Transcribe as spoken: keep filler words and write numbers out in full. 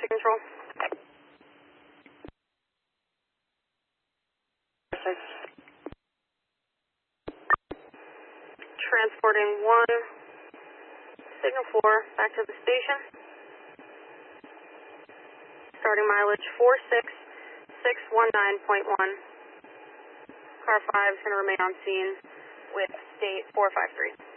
traffic control. Transporting one, signal four, back to the station. Starting mileage four six six one nine point one. Car five is going to remain on scene with state four five three.